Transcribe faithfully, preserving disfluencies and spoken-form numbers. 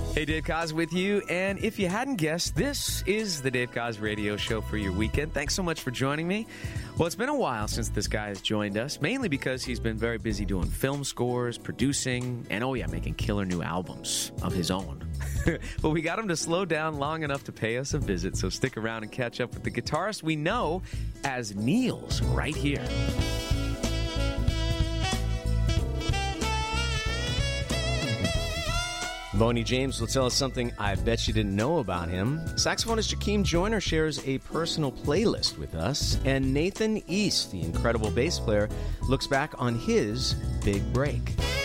Hey, Dave Koz with you, and if you hadn't guessed, this is the Dave Koz Radio Show for your weekend. Thanks so much for joining me. Well, it's been a while since this guy has joined us, mainly because he's been very busy doing film scores, producing, and oh yeah, making killer new albums of his own. But we got him to slow down long enough to pay us a visit, so stick around and catch up with the guitarist we know as Niels right here. Boney James will tell us something I bet you didn't know about him. Saxophonist Jakeem Joyner shares a personal playlist with us. And Nathan East, the incredible bass player, looks back on his big break.